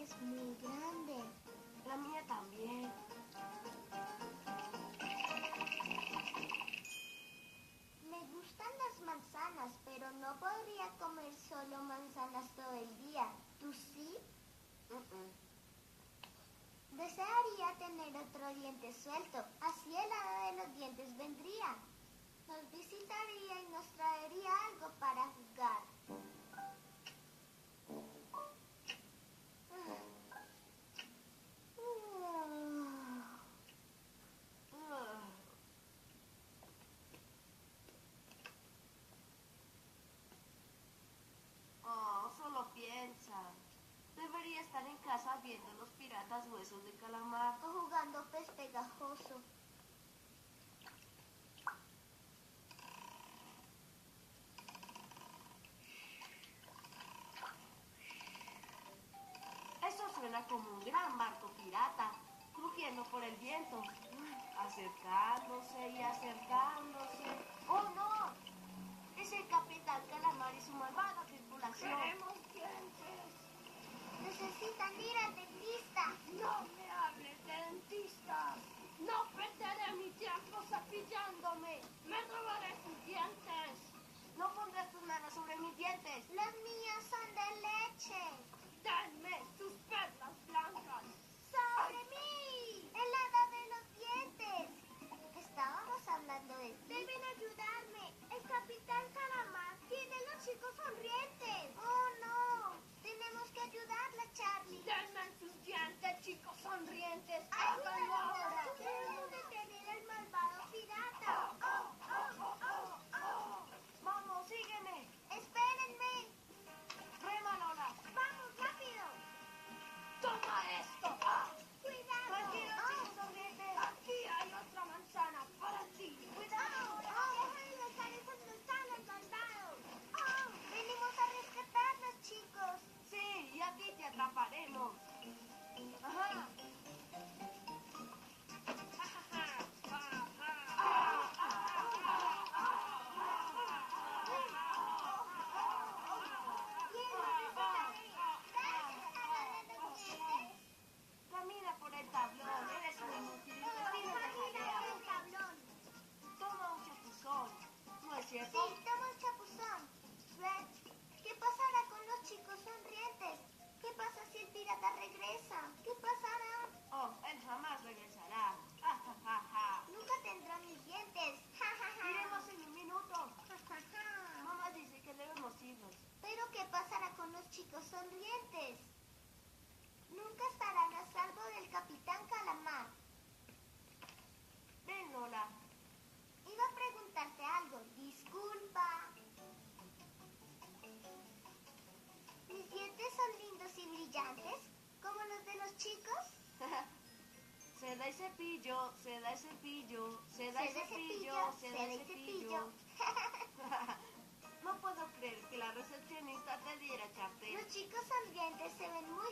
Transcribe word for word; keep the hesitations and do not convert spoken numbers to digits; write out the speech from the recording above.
es muy grande. La mía también. Me gustan las manzanas, pero no podría comer solo manzanas todo el día. ¿Tú sí? Uh-uh. Desearía tener otro diente suelto. Así el hada de los dientes vendría. Nos visitaría y nos traería algo para jugar. Oh, solo piensa. Debería estar en casa viendo los piratas huesos de calamar. O jugando pez pegajoso. Eso suena como un gran barco pirata, crujiendo por el viento, acercándose y acercándose. ¡Oh, no! Es el Capitán Calamar y su malvada tripulación. ¡Queremos dientes! Necesitan ir al dentista. ¡No me hables de dentistas! ¡No perderé mi tiempo cepillándome! ¡Me robaré sus dientes! No pondrás tus manos sobre mis dientes. Las mías son de leche. ¡Denme sus perlas blancas! ¡Sobre mí! ¡El hada de los dientes! Estábamos hablando de ti. Deben ayudarme. El Capitán Calamar tiene los chicos sonrientes. ¡Oh, no! Tenemos que ayudarla, Charlie. ¡Denme sus dientes, chicos sonrientes! ¡Háganlo ¡Háganlo ahora! Debemos detener al malvado pirata. ¡Oh, oh, oh, oh! ¡Vamos, sígueme! ¡Espérenme! ¡Rema, Lola! ¡Vamos, rápido! ¡Toma esto! ¡Ah! ¡Cuidado! ¡Tranquilo, ¡Oh! chicos sonrientes! ¡Aquí hay otra manzana para ti! ¡Cuidado! ¡Oh! ¡Deja de dejar esas manzanas, malvados! ¡Oh! ¡Venimos a rescatarnos, chicos! Sí, y a ti te atraparemos. Ajá. Camina por el tablón, eres un inútil y te tienes de jalea. el tablón! Toma un chapuzón, ¿no es Sí, cierto? toma el chapuzón. Red, ¿qué pasará con los chicos sonrientes? ¿Qué pasa si el pirata regresa? ¿Qué pasará? Oh, él jamás regresará. Ah, ja, ja, ja. Nunca tendrá mis dientes. Ja, ja, ja. Iremos en un minuto. Ja, ja, ja. Mamá dice que debemos irnos. Pero ¿qué pasará con los chicos sonrientes? Nunca estarán a salvo del Capitán Calamar. Ven, Lola. Iba a preguntarte algo. Disculpa. ¿Mis dientes son lindos y brillantes? ¿Como los de los chicos? Seda y cepillo, seda y cepillo, seda y Seda y cepillo, cepillo, seda y cepillo. No puedo creer que la recepcionista te diera chaptel. Los chicos sonrientes se ven muy